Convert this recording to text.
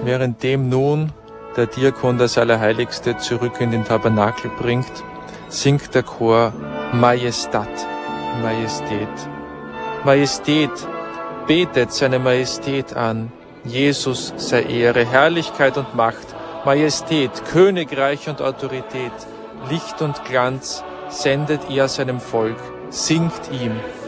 Währenddem nun der Diakon das Allerheiligste zurück in den Tabernakel bringt, singt der Chor Majestat, Majestät. Majestät, betet seine Majestät an. Jesus sei Ehre, Herrlichkeit und Macht, Majestät, Königreich und Autorität, Licht und Glanz sendet er seinem Volk, singt ihm